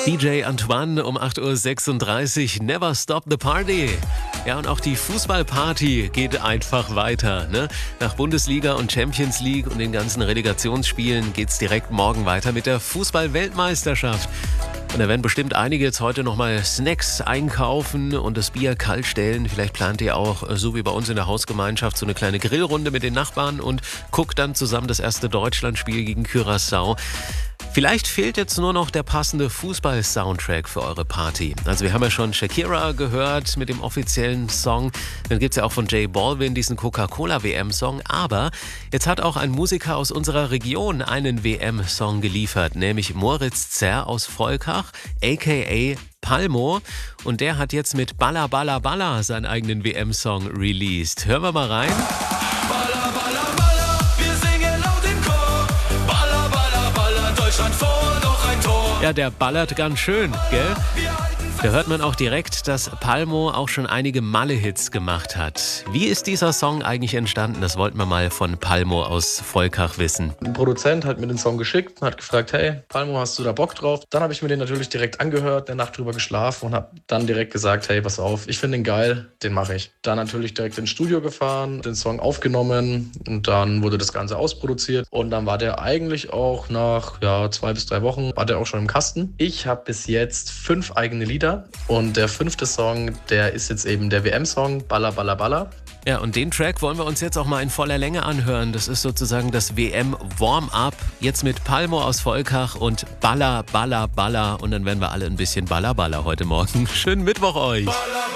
DJ Antoine um 8:36 Uhr. Never Stop the Party. Ja, und auch die Fußballparty geht einfach weiter. Ne? Nach Bundesliga und Champions League und den ganzen Relegationsspielen geht's direkt morgen weiter mit der Fußball-Weltmeisterschaft. Und da werden bestimmt einige jetzt heute nochmal Snacks einkaufen und das Bier kalt stellen. Vielleicht plant ihr auch, so wie bei uns in der Hausgemeinschaft, so eine kleine Grillrunde mit den Nachbarn und guckt dann zusammen das erste Deutschlandspiel gegen Curaçao. Vielleicht fehlt jetzt nur noch der passende Fußball-Soundtrack für eure Party. Also wir haben ja schon Shakira gehört mit dem offiziellen Song. Dann gibt es ja auch von J Balvin diesen Coca-Cola-WM-Song. Aber jetzt hat auch ein Musiker aus unserer Region einen WM-Song geliefert, nämlich Moritz Zerr aus Volkach, a.k.a. Palmo. Und der hat jetzt mit Balla Balla Balla seinen eigenen WM-Song released. Hören wir mal rein. Balla, balla, balla, wir singen laut im Chor. Balla, balla, balla, Deutschland vor, noch ein Tor. Ja, der ballert ganz schön, gell? Da hört man auch direkt, dass Palmo auch schon einige Malle-Hits gemacht hat. Wie ist dieser Song eigentlich entstanden? Das wollten wir mal von Palmo aus Volkach wissen. Ein Produzent hat mir den Song geschickt und hat gefragt, hey, Palmo, hast du da Bock drauf? Dann habe ich mir den natürlich direkt angehört, eine Nacht drüber geschlafen und habe dann direkt gesagt, hey, pass auf, ich finde den geil, den mache ich. Dann natürlich direkt ins Studio gefahren, den Song aufgenommen und dann wurde das Ganze ausproduziert. Und dann war der eigentlich auch nach 2 bis 3 Wochen, war der auch schon im Kasten. Ich habe bis jetzt 5 eigene Lieder. Und der 5. Song, der ist jetzt eben der WM-Song, Balla Balla Balla. Ja, und den Track wollen wir uns jetzt auch mal in voller Länge anhören. Das ist sozusagen das WM-Warm-Up. Jetzt mit Palmo aus Volkach und Balla Balla Balla. Und dann werden wir alle ein bisschen Balla Balla heute Morgen. Schönen Mittwoch euch. Balla,